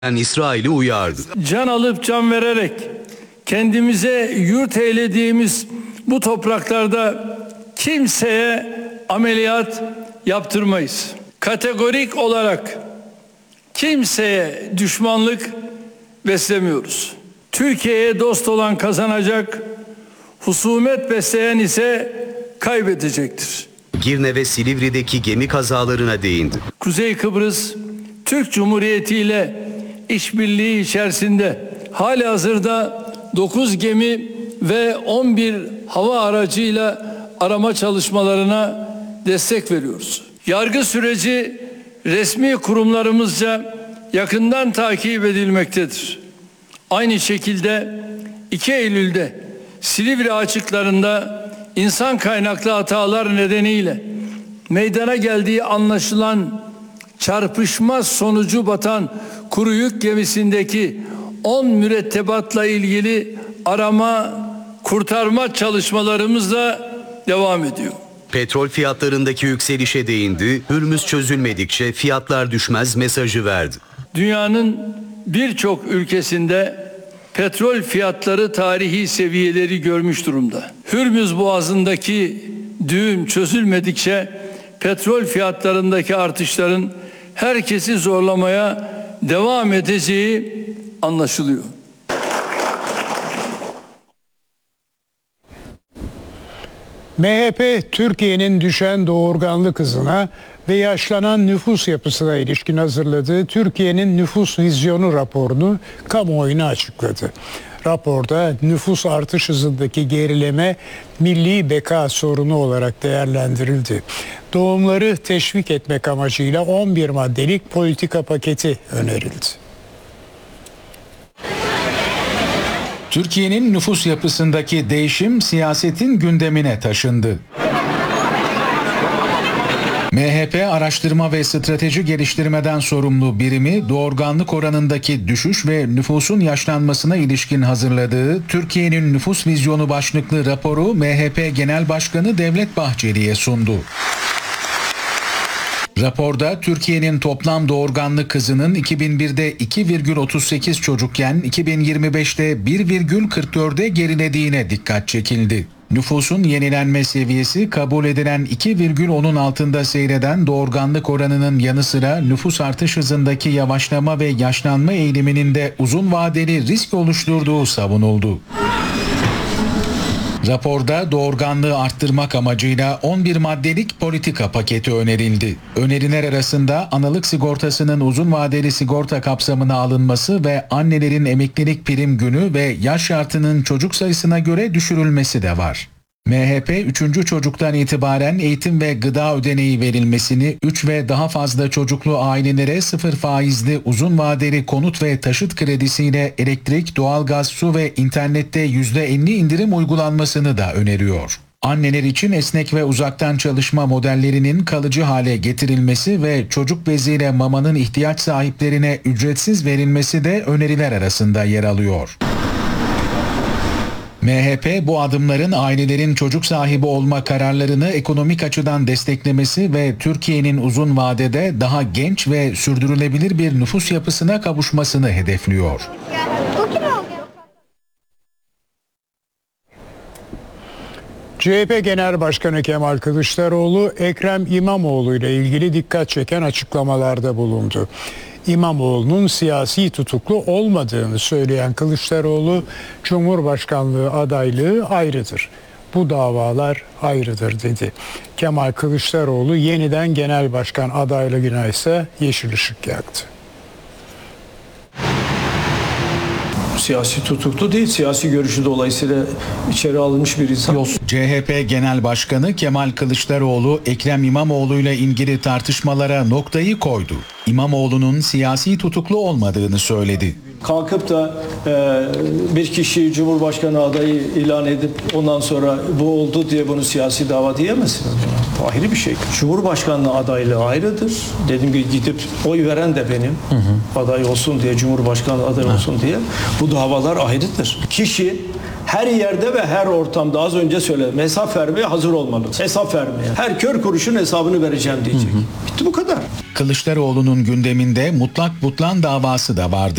İsrail'i uyardı. Can alıp can vererek kendimize yurt eylediğimiz bu topraklarda kimseye ameliyat yaptırmayız. Kategorik olarak kimseye düşmanlık beslemiyoruz. Türkiye'ye dost olan kazanacak, husumet besleyen ise kaybedecektir. Girne ve Silivri'deki gemi kazalarına değindi. Kuzey Kıbrıs Türk Cumhuriyeti ile işbirliği içerisinde halihazırda 9 gemi ve 11 hava aracıyla arama çalışmalarına destek veriyoruz. Yargı süreci resmi kurumlarımızca yakından takip edilmektedir. Aynı şekilde 2 Eylül'de Silivri açıklarında insan kaynaklı hatalar nedeniyle meydana geldiği anlaşılan çarpışma sonucu batan kuru yük gemisindeki 10 mürettebatla ilgili arama, kurtarma çalışmalarımız da devam ediyor. Petrol fiyatlarındaki yükselişe değindi. Hürmüz çözülmedikçe fiyatlar düşmez mesajı verdi. Dünyanın birçok ülkesinde petrol fiyatları tarihi seviyeleri görmüş durumda. Hürmüz Boğazı'ndaki düğüm çözülmedikçe petrol fiyatlarındaki artışların herkesi zorlamaya devam edeceği anlaşılıyor. MHP, Türkiye'nin düşen doğurganlık hızına ve yaşlanan nüfus yapısına ilişkin hazırladığı Türkiye'nin Nüfus Vizyonu raporunu kamuoyuna açıkladı. Raporda nüfus artış hızındaki gerileme milli beka sorunu olarak değerlendirildi. Doğumları teşvik etmek amacıyla 11 maddelik politika paketi önerildi. Türkiye'nin nüfus yapısındaki değişim siyasetin gündemine taşındı. MHP Araştırma ve Strateji Geliştirmeden sorumlu birimi doğurganlık oranındaki düşüş ve nüfusun yaşlanmasına ilişkin hazırladığı Türkiye'nin Nüfus Vizyonu başlıklı raporu MHP Genel Başkanı Devlet Bahçeli'ye sundu. Raporda Türkiye'nin toplam doğurganlık hızının 2001'de 2,38 çocukken 2025'te 1,44'e gerilediğine dikkat çekildi. Nüfusun yenilenme seviyesi kabul edilen 2,10'un altında seyreden doğurganlık oranının yanı sıra nüfus artış hızındaki yavaşlama ve yaşlanma eğiliminin de uzun vadeli risk oluşturduğu savunuldu. Raporda doğurganlığı arttırmak amacıyla 11 maddelik politika paketi önerildi. Öneriler arasında analık sigortasının uzun vadeli sigorta kapsamına alınması ve annelerin emeklilik prim günü ve yaş şartının çocuk sayısına göre düşürülmesi de var. MHP 3. çocuktan itibaren eğitim ve gıda ödeneği verilmesini, 3 ve daha fazla çocuklu ailelere 0 faizli uzun vadeli konut ve taşıt kredisiyle elektrik, doğalgaz, su ve internette %50 indirim uygulanmasını da öneriyor. Anneler için esnek ve uzaktan çalışma modellerinin kalıcı hale getirilmesi ve çocuk beziyle mamanın ihtiyaç sahiplerine ücretsiz verilmesi de öneriler arasında yer alıyor. MHP bu adımların ailelerin çocuk sahibi olma kararlarını ekonomik açıdan desteklemesi ve Türkiye'nin uzun vadede daha genç ve sürdürülebilir bir nüfus yapısına kavuşmasını hedefliyor. CHP Genel Başkanı Kemal Kılıçdaroğlu, Ekrem İmamoğlu ile ilgili dikkat çeken açıklamalarda bulundu. İmamoğlu'nun siyasi tutuklu olmadığını söyleyen Kılıçdaroğlu, Cumhurbaşkanlığı adaylığı ayrıdır. Bu davalar ayrıdır dedi. Kemal Kılıçdaroğlu yeniden genel başkan adaylığına ise yeşil ışık yaktı. Siyasi tutuklu değil, siyasi görüşü dolayısıyla içeri alınmış bir insan. CHP Genel Başkanı Kemal Kılıçdaroğlu, Ekrem İmamoğlu ile ilgili tartışmalara noktayı koydu. İmamoğlu'nun siyasi tutuklu olmadığını söyledi. Kalkıp da bir kişiyi Cumhurbaşkanı adayı ilan edip ondan sonra bu oldu diye bunu siyasi dava diyemezsiniz. ayrı bir şey. Cumhurbaşkanlığı adaylığı ayrıdır. Dediğim gibi gidip oy veren de benim. Aday olsun diye, Cumhurbaşkanlığı aday olsun diye. Bu davalar ayrıdır. Kişi her yerde ve her ortamda, az önce söyledim, hesap vermeye hazır olmalı. Hesap vermeye. Her kör kuruşun hesabını vereceğim diyecek. Bitti, bu kadar. Kılıçdaroğlu'nun gündeminde mutlak butlan davası da vardı.